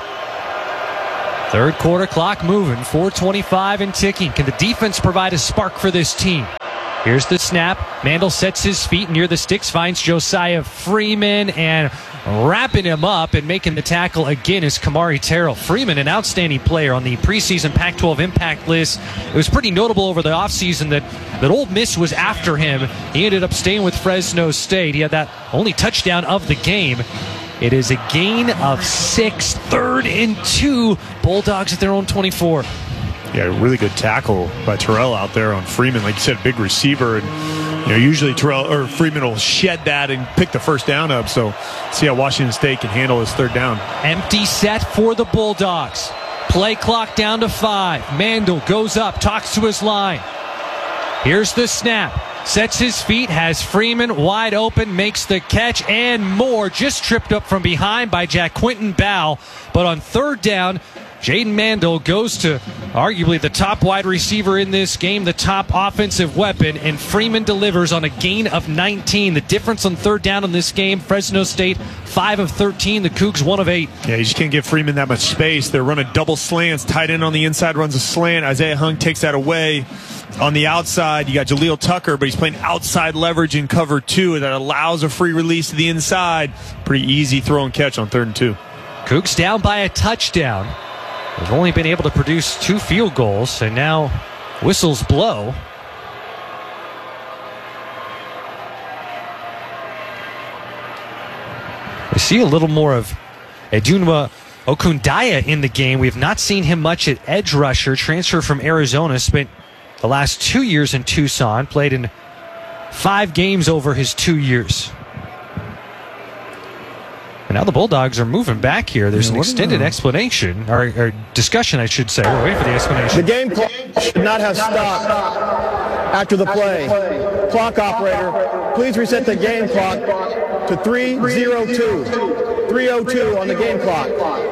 S2: Third quarter clock moving, four twenty-five and ticking. Can the defense provide a spark for this team? Here's the snap. Mandel sets his feet near the sticks, finds Josiah Freeman, and wrapping him up and making the tackle again is Kamari Terrell. Freeman, an outstanding player on the preseason Pac twelve impact list. It was pretty notable over the offseason that, that Ole Miss was after him. He ended up staying with Fresno State. He had that only touchdown of the game. It is a gain of six, third and two. Bulldogs at their own twenty-four.
S12: Yeah, really good tackle by Terrell out there on Freeman. Like you said, big receiver. And, you know, usually Terrell or Freeman will shed that and pick the first down up. So see how Washington State can handle his third down.
S2: Empty set for the Bulldogs. Play clock down to five. Mandel goes up, talks to his line. Here's the snap. Sets his feet, has Freeman wide open, makes the catch, and more. Just tripped up from behind by Jack Quinton Bow. But on third down, Jaden Mandel goes to arguably the top wide receiver in this game, the top offensive weapon, and Freeman delivers on a gain of nineteen. The difference on third down in this game, Fresno State five of thirteen, the Cougs one of eight.
S12: Yeah, you just can't give Freeman that much space. They're running double slants. Tight end on the inside runs a slant. Isaiah Hung takes that away. On the outside, you got Jaleel Tucker, but he's playing outside leverage in cover two. That allows a free release to the inside. Pretty easy throw and catch on third and two.
S2: Cougs down by a touchdown. They've only been able to produce two field goals, and now whistles blow. We see a little more of Edunwa Okundaya in the game. We have not seen him much at edge rusher. Transfer from Arizona, spent the last two years in Tucson, played in five games over his two years. And now the Bulldogs are moving back here. There's yeah, an extended explanation, or, or discussion, I should say. We're waiting for the explanation.
S19: The game clock should not have stopped after the play. Clock operator, please reset the game clock to three oh two. three oh two on the game clock.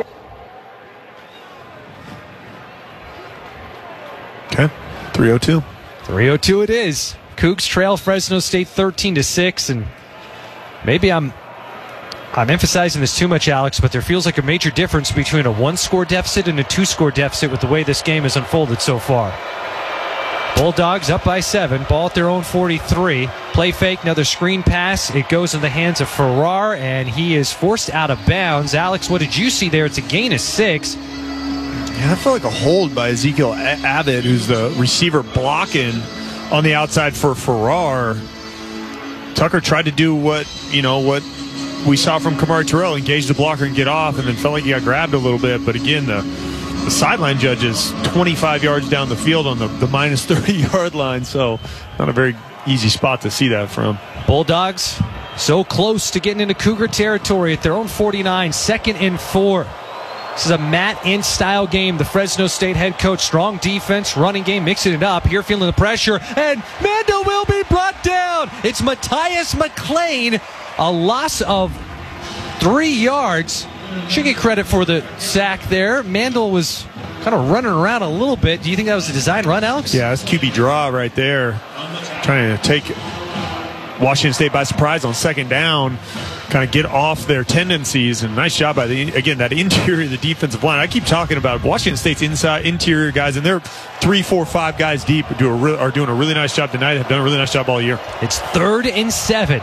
S12: Okay, three oh two.
S2: three oh two it is. Cougs trail Fresno State thirteen to six, and maybe I'm I'm emphasizing this too much, Alex, but there feels like a major difference between a one-score deficit and a two-score deficit with the way this game has unfolded so far. Bulldogs up by seven, ball at their own forty-three. Play fake, another screen pass. It goes in the hands of Farrar, and he is forced out of bounds. Alex, what did you see there? It's a gain of six.
S12: Yeah, that felt like a hold by Ezekiel Abbott, who's the receiver blocking on the outside for Farrar. Tucker tried to do what, you know, what we saw from Kamari Terrell, engage the blocker and get off, and then felt like he got grabbed a little bit. But again, the, the sideline judge is twenty-five yards down the field on the, the minus thirty-yard line, so not a very easy spot to see that from.
S2: Bulldogs so close to getting into Cougar territory at their own forty-nine, second and four. This is a Matt Ince style game. The Fresno State head coach, strong defense, running game, mixing it up. Here feeling the pressure, and Mandel will be brought down. It's Matthias McLean, a loss of three yards. Should get credit for the sack there. Mandel was kind of running around a little bit. Do you think that was a design run, Alex?
S12: Yeah, that's Q B draw right there. Trying to take Washington State by surprise on second down, kind of get off their tendencies, and nice job by the again that interior of the defensive line. I keep talking about Washington State's inside interior guys, and they're three, four, five guys deep. Do a re- are doing a really nice job tonight. Have done a really nice job all year.
S2: It's third and seven.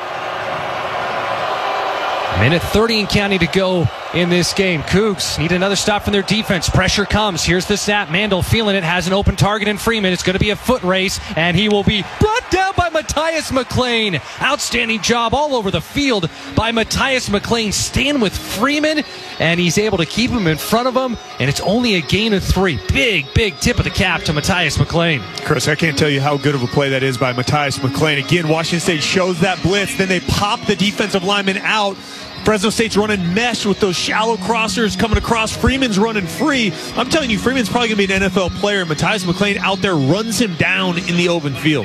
S2: Minute thirty and counting to go in this game. Cougs need another stop from their defense. Pressure comes. Here's the snap. Mandel feeling it. Has an open target in Freeman. It's going to be a foot race, and he will be brought down by Matthias Matthias McLean. Outstanding job all over the field by Matthias McLean. Staying with Freeman, and he's able to keep him in front of him, and it's only a gain of three. Big, big tip of the cap to Matthias McLean.
S12: Chris, I can't tell you how good of a play that is by Matthias McLean. Again, Washington State shows that blitz, then they pop the defensive lineman out. Fresno State's running mesh with those shallow crossers coming across. Freeman's running free. I'm telling you, Freeman's probably going to be an N F L player. Matthias McLean out there runs him down in the open field.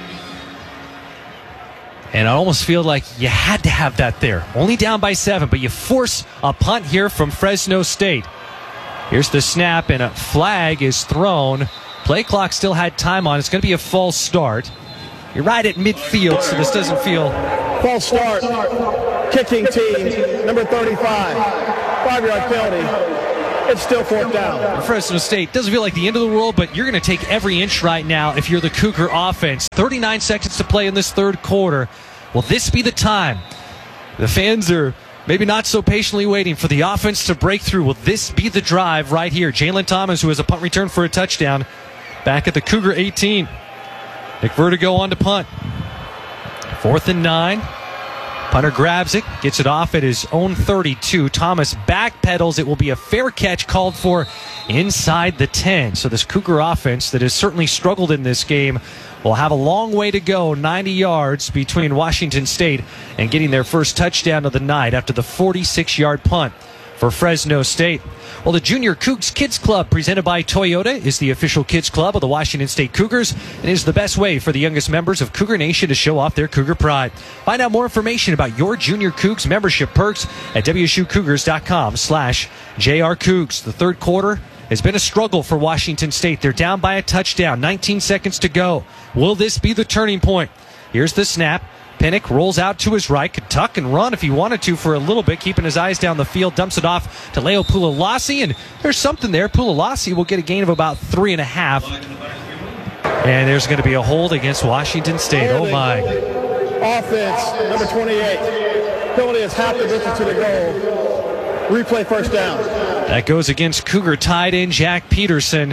S2: And I almost feel like you had to have that there. Only down by seven, but you force a punt here from Fresno State. Here's the snap, and a flag is thrown. Play clock still had time on. It's going to be a false start. You're right at midfield, so this doesn't feel...
S19: False start. Kicking team, number thirty-five. Five-yard penalty. It's still fourth down.
S2: Fresno State doesn't feel like the end of the world, but you're going to take every inch right now if you're the Cougar offense. thirty-nine seconds to play in this third quarter. Will this be the time? The fans are maybe not so patiently waiting for the offense to break through. Will this be the drive right here? Jalen Thomas, who has a punt return for a touchdown, back at the Cougar eighteen. Nick Vertigo on to punt. Fourth and nine. Punter grabs it, gets it off at his own thirty-two. Thomas backpedals. It will be a fair catch called for inside the ten. So this Cougar offense that has certainly struggled in this game will have a long way to go, ninety yards between Washington State and getting their first touchdown of the night after the forty-six-yard punt for Fresno State. Well, the Junior Cougs Kids Club, presented by Toyota, is the official kids club of the Washington State Cougars and is the best way for the youngest members of Cougar Nation to show off their Cougar pride. Find out more information about your Junior Cougs membership perks at W S U Cougars dot com slash J R Cougs. The third quarter has been a struggle for Washington State. They're down by a touchdown, nineteen seconds to go. Will this be the turning point? Here's the snap. Pinnock rolls out to his right, could tuck and run if he wanted to for a little bit, keeping his eyes down the field, dumps it off to Leo Pulalasi, and there's something there. Pulalasi will get a gain of about three and a half. And there's going to be a hold against Washington State. Oh, my.
S19: Offense, number twenty-eight. Penalty is half the distance to the goal. Replay first down.
S2: That goes against Cougar tight end Jack Peterson.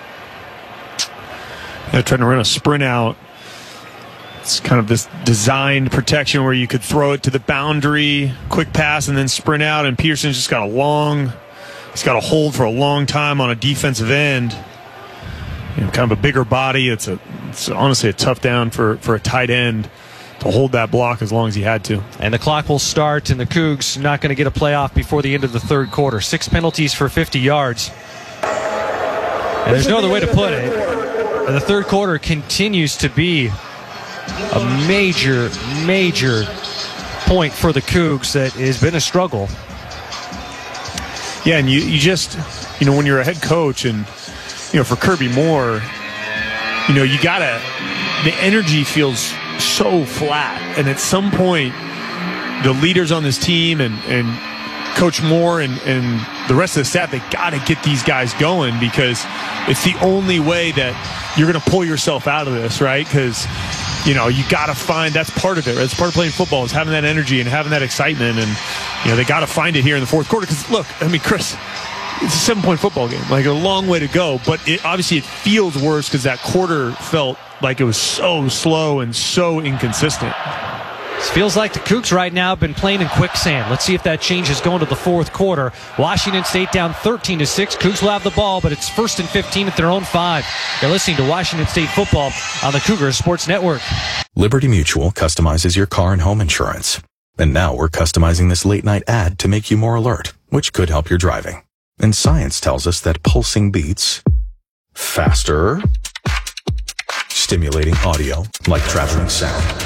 S12: They're trying to run a sprint out. It's kind of this designed protection where you could throw it to the boundary, quick pass, and then sprint out. And Peterson's just got a long, he's got a hold for a long time on a defensive end. You know, kind of a bigger body. It's a, it's honestly a tough down for, for a tight end to hold that block as long as he had to.
S2: And the clock will start, and the Cougs not going to get a playoff before the end of the third quarter. Six penalties for fifty yards. And there's no other way to put it. And the third quarter continues to be a major, major point for the Cougs that has been a struggle.
S12: Yeah, and you, you just, you know, when you're a head coach and, you know, for Kirby Moore, you know, you gotta, the energy feels so flat. And at some point, the leaders on this team and, and Coach Moore and, and the rest of the staff, they gotta get these guys going, because it's the only way that you're gonna pull yourself out of this, right? Because, you know, you got to find, that's part of it. That's part of playing football, is having that energy and having that excitement. And, you know, they got to find it here in the fourth quarter. Because, look, I mean, Chris, it's a seven-point football game. Like, a long way to go. But it, obviously it feels worse because that quarter felt like it was so slow and so inconsistent.
S2: This feels like the Cougs right now have been playing in quicksand. Let's see if that changes going to the fourth quarter. Washington State down thirteen to six. Cougs will have the ball, but it's first and fifteen at their own five. You're listening to Washington State football on the Cougar Sports Network.
S21: Liberty Mutual customizes your car and home insurance. And now we're customizing this late night ad to make you more alert, which could help your driving. And science tells us that pulsing beats faster, stimulating audio like traveling sound,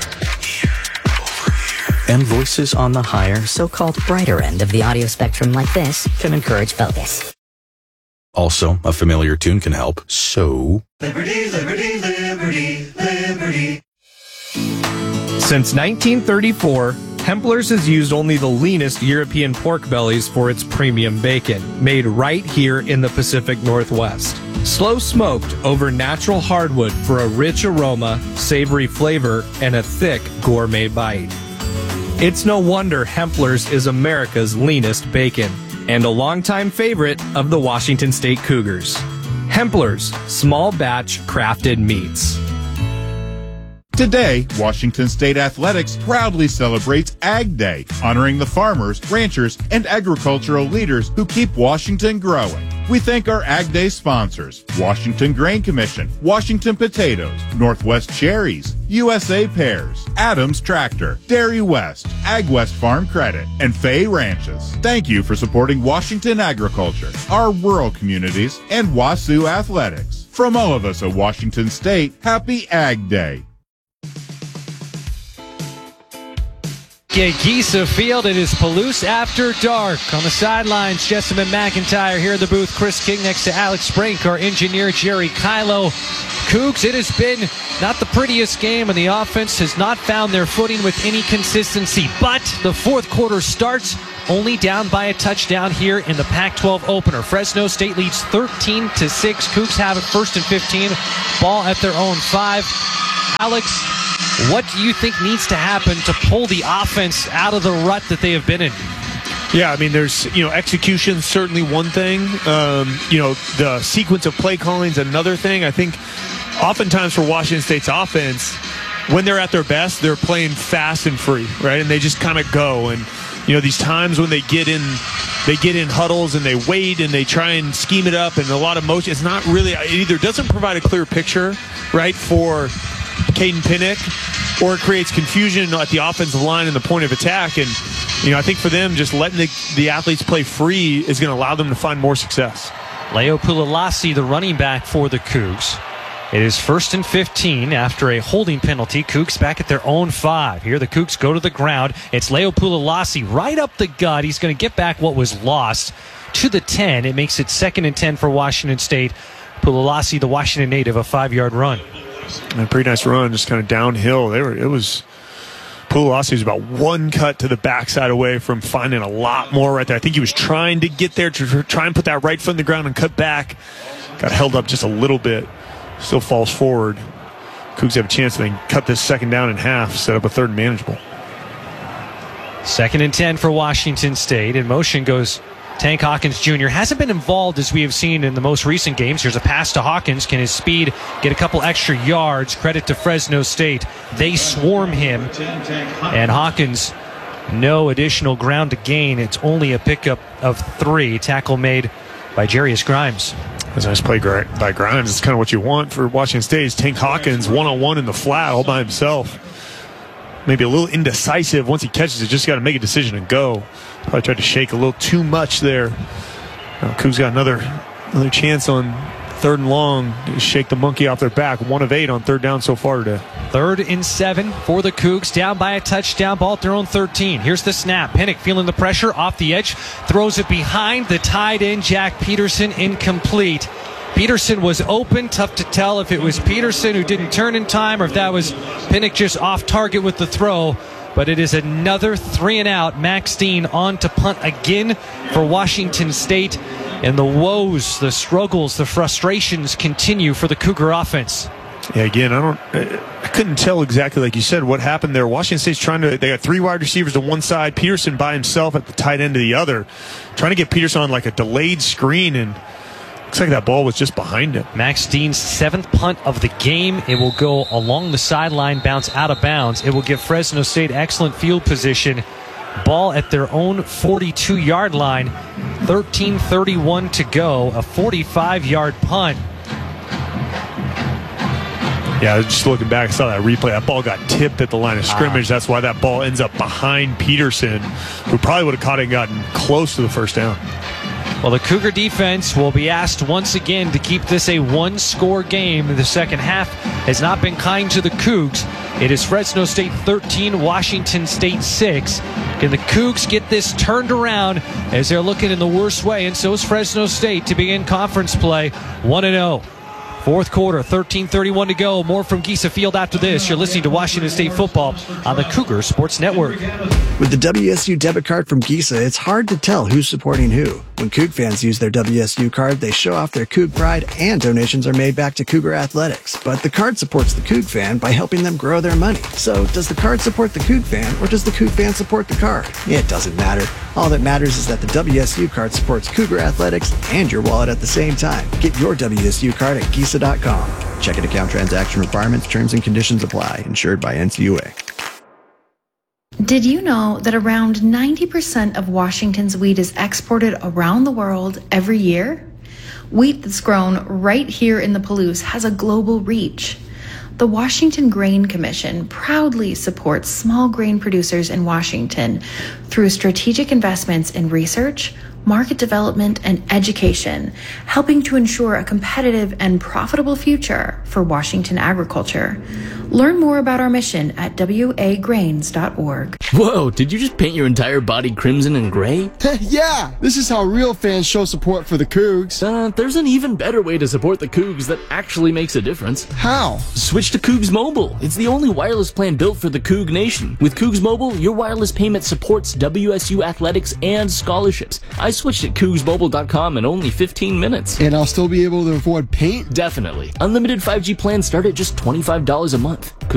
S22: and voices on the higher, so-called brighter end of the audio spectrum like this can encourage focus.
S21: Also, a familiar tune can help, so...
S23: Liberty, liberty, liberty, liberty.
S1: Since nineteen thirty-four, Hempler's has used only the leanest European pork bellies for its premium bacon, made right here in the Pacific Northwest. Slow smoked over natural hardwood for a rich aroma, savory flavor, and a thick gourmet bite. It's no wonder Hempler's is America's leanest bacon, and a longtime favorite of the Washington State Cougars. Hempler's, small batch crafted meats.
S8: Today, Washington State Athletics proudly celebrates Ag Day, honoring the farmers, ranchers, and agricultural leaders who keep Washington growing. We thank our Ag Day sponsors, Washington Grain Commission, Washington Potatoes, Northwest Cherries, U S A Pears, Adams Tractor, Dairy West, Ag West Farm Credit, and Fay Ranches. Thank you for supporting Washington agriculture, our rural communities, and WASU athletics. From all of us at Washington State, happy Ag Day.
S2: At Giesa Field, it is Palouse After Dark. On the sidelines, Jessamine McIntyre. Here in the booth, Chris King next to Alex Brink, our engineer Jerry Kylo. Cougs, it has been not the prettiest game, and the offense has not found their footing with any consistency. But the fourth quarter starts only down by a touchdown here in the Pac twelve opener. Fresno State leads thirteen to six. Cougs have it first and fifteen. Ball at their own five. Alex, what do you think needs to happen to pull the offense out of the rut that they have been in?
S12: Yeah, I mean, there's, you know, execution certainly one thing. Um, you know, the sequence of play calling is another thing. I think oftentimes for Washington State's offense, when they're at their best, they're playing fast and free, right? And they just kind of go. And, you know, these times when they get in, they get in huddles and they wait and they try and scheme it up and a lot of motion. It's not really, it either doesn't provide a clear picture, right, for Caden Pinnock, or it creates confusion at the offensive line and the point of attack. And, you know, I think for them, just letting the, the athletes play free is going to allow them to find more success.
S2: Leo Pulalasi, the running back for the Cougs. It is first and fifteen after a holding penalty. Cougs back at their own five. Here the Cougs go to the ground. It's Leo Pulalasi right up the gut. He's going to get back what was lost to the ten. It makes it second and ten for Washington State. Pulalasi, the Washington native, a five-yard run.
S12: A pretty nice run, just kind of downhill. They were, it was, Pulalasi was about one cut to the backside away from finding a lot more right there. I think he was trying to get there to try and put that right foot in the ground and cut back. Got held up just a little bit. Still falls forward. Cougs have a chance to then cut this second down in half, set up a third and manageable.
S2: Second and ten for Washington State. In motion goes Tank Hawkins Junior Hasn't been involved as we have seen in the most recent games. Here's a pass to Hawkins. Can his speed get a couple extra yards? Credit to Fresno State. They swarm him. And Hawkins, no additional ground to gain. It's only a pickup of three. Tackle made by Jarius Grimes.
S12: That's a nice play by Grimes. It's kind of what you want for Washington State. Is Tank Hawkins one-on-one in the flat all by himself. Maybe a little indecisive. Once he catches it, just got to make a decision and go. Probably tried to shake a little too much there. Now, Cougs got another another chance on third and long to shake the monkey off their back. One of eight on third down so far today.
S2: Third and seven for the Cougs, down by a touchdown, ball at their own thirteen. Here's the snap. Pinnock feeling the pressure off the edge, throws it behind the tight end, Jack Peterson, incomplete. Peterson was open. Tough to tell if it was Peterson who didn't turn in time or if that was Pinnock just off target with the throw. But it is another three and out. Max Dean on to punt again for Washington State. And the woes, the struggles, the frustrations continue for the Cougar offense.
S12: Yeah, again, I don't, I couldn't tell exactly, like you said, what happened there. Washington State's trying to, they got three wide receivers to one side, Peterson by himself at the tight end to the other, trying to get Peterson on like a delayed screen, and looks like that ball was just behind him.
S2: Max Dean's seventh punt of the game. It will go along the sideline, bounce out of bounds. It will give Fresno State excellent field position. Ball at their own forty-two-yard line. thirteen thirty-one to go. A forty-five-yard punt.
S12: Yeah, just looking back, I saw that replay. That ball got tipped at the line of scrimmage. Ah. That's why that ball ends up behind Peterson, who probably would have caught it and gotten close to the first down.
S2: Well, the Cougar defense will be asked once again to keep this a one-score game. The second half has not been kind to the Cougs. It is Fresno State thirteen, Washington State six. Can the Cougs get this turned around as they're looking in the worst way? And so is Fresno State to begin conference play one and oh. Fourth quarter, thirteen thirty-one to go. More from Giesa Field after this. You're listening to Washington State football on the Cougar Sports Network.
S5: With the W S U debit card from Giesa, it's hard to tell who's supporting who. When Coug fans use their W S U card, they show off their Coug pride, and donations are made back to Cougar Athletics. But the card supports the Coug fan by helping them grow their money. So does the card support the Coug fan, or does the Coug fan support the card? It doesn't matter. All that matters is that the W S U card supports Cougar Athletics and your wallet at the same time. Get your W S U card at Giesa dot com. Checking account transaction requirements, terms and conditions apply. Insured by N C U A.
S6: Did you know that around ninety percent of Washington's wheat is exported around the world every year? Wheat that's grown right here in the Palouse has a global reach. The Washington Grain Commission proudly supports small grain producers in Washington through strategic investments in research, market development, and education, helping to ensure a competitive and profitable future for Washington agriculture. Learn more about our mission at w a grains dot org.
S7: Whoa, did you just paint your entire body crimson and gray?
S9: Yeah, this is how real fans show support for the Cougs.
S7: Uh, there's an even better way to support the Cougs that actually makes a difference.
S9: How?
S7: Switch to Cougs Mobile. It's the only wireless plan built for the Coug Nation. With Cougs Mobile, your wireless payment supports W S U athletics and scholarships. I switched at cougs mobile dot com in only fifteen minutes.
S9: And I'll still be able to afford paint?
S7: Definitely. Unlimited five G plans start at just twenty-five dollars a month.